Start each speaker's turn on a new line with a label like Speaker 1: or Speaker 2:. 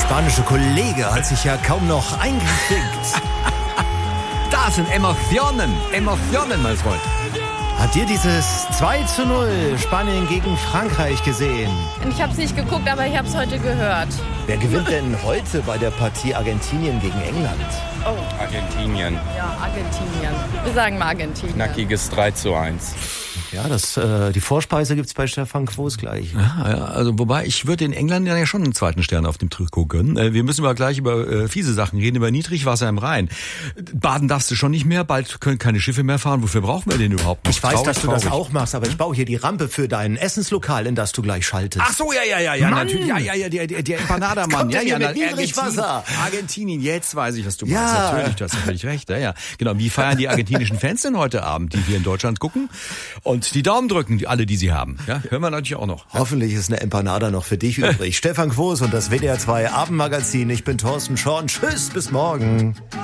Speaker 1: spanische Kollege hat sich ja kaum noch eingekriegt.
Speaker 2: Da sind Emotionen, mein Freund.
Speaker 1: Hat dir dieses 2:0 Spanien gegen Frankreich gesehen?
Speaker 3: Ich habe es nicht geguckt, aber ich habe es heute gehört.
Speaker 1: Wer gewinnt denn heute bei der Partie Argentinien gegen England?
Speaker 3: Oh,
Speaker 4: Argentinien.
Speaker 3: ja, Argentinien. Wir sagen mal Argentinien.
Speaker 4: Knackiges 3:1.
Speaker 1: Ja, die Vorspeise gibt's bei Stefan Quos gleich.
Speaker 2: Ja, also wobei, ich würde den Engländern ja schon einen zweiten Stern auf dem Trikot gönnen. Wir müssen aber gleich über fiese Sachen reden, über Niedrigwasser im Rhein. Baden darfst du schon nicht mehr, bald können keine Schiffe mehr fahren. Wofür brauchen wir den überhaupt noch?
Speaker 1: Ich weiß, dass du das auch machst, aber ich baue hier die Rampe für dein Essenslokal, in das du gleich schaltest.
Speaker 2: Ach so, ja,
Speaker 1: Mann!
Speaker 2: natürlich. Ja, der Empanada-Mann.
Speaker 1: Jetzt kommt
Speaker 2: Ja,
Speaker 1: mit Niedrigwasser.
Speaker 2: Argentinien, jetzt weiß ich, was du meinst.
Speaker 1: Ja.
Speaker 2: Natürlich, du hast ja völlig recht. Ja. Genau, wie feiern die argentinischen Fans denn heute Abend, die hier in Deutschland gucken und die Daumen drücken, alle, die sie haben. Ja, hören wir natürlich auch noch.
Speaker 1: Hoffentlich ist eine Empanada noch für dich übrig. Stefan Quos und das WDR 2 Abendmagazin. Ich bin Thorsten Schorn. Tschüss, bis morgen.